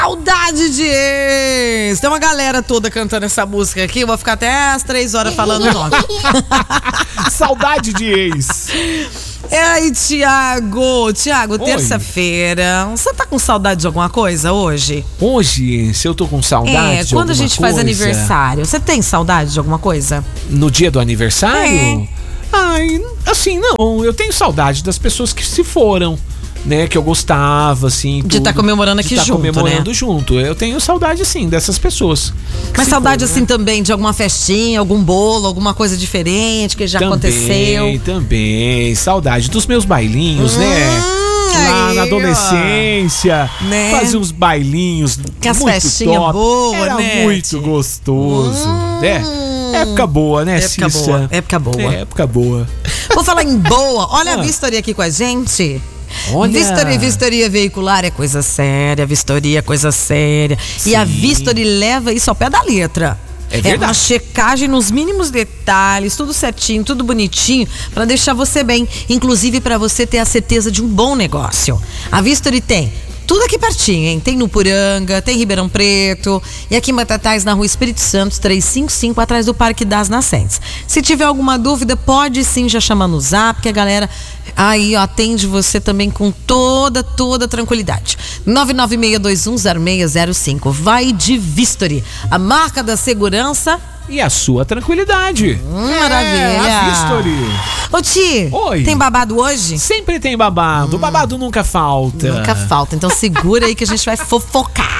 Saudade de ex. Tem uma galera toda cantando essa música aqui. Eu vou ficar até às 3 horas falando o nome. Saudade de ex. E aí, Tiago, terça-feira. Você tá com saudade de alguma coisa hoje? Hoje, se eu tô com saudade de quando a alguma gente faz coisa, aniversário, você tem saudade de alguma coisa? no dia do aniversário? Ai, assim, não. Eu tenho saudade das pessoas que se foram, né? Que eu gostava, assim. De estar comemorando aqui junto, comemorando né? junto. Eu tenho saudade, sim, dessas pessoas. Mas saudade, foram, assim, também de alguma festinha, algum bolo, alguma coisa diferente que já aconteceu? Também. Saudade dos meus bailinhos, né? Lá aí, na adolescência, né? fazia uns bailinhos Que as muito festinhas top. boas, Era né, muito Ti? gostoso, né? Época boa, né, Época Cissa? boa, época boa. Época boa. Vou falar em boa. Olha a Vistoria aqui com a gente. Olha. Vistoria veicular é coisa séria, vistoria é coisa séria. E a Vistoria leva isso ao pé da letra. É verdade. Uma checagem nos mínimos detalhes, tudo certinho, tudo bonitinho, pra deixar você bem. Inclusive pra você ter a certeza de um bom negócio. A Vistoria tem tudo aqui pertinho, hein? Tem no Puranga, tem Ribeirão Preto e aqui em Batatais, na Rua Espírito Santo, 355, atrás do Parque das Nascentes. Se tiver alguma dúvida, pode sim já chamar no Zap, que a galera aí atende você também com toda tranquilidade. 996210605. Vai de Vistoria, a marca da segurança E a sua tranquilidade. Maravilha. A Vistoria. Ô, Ti, Oi. tem babado hoje? Sempre tem babado. O babado nunca falta. Nunca falta, então segura aí que a gente vai fofocar.